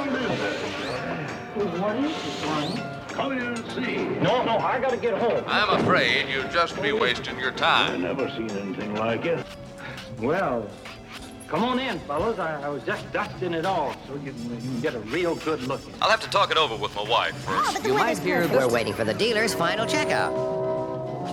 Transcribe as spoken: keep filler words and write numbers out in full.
around is this? Well, what is it, Ronnie? Come in and see. No, no, I gotta get home. I'm afraid you'd just be wasting your I've time. never seen anything like it. Well, come on in, fellas. I, I was just dusting it all so you can, you can get a real good look at it. I'll have to talk it over with my wife first. You might hear We're waiting for the dealer's final checkout.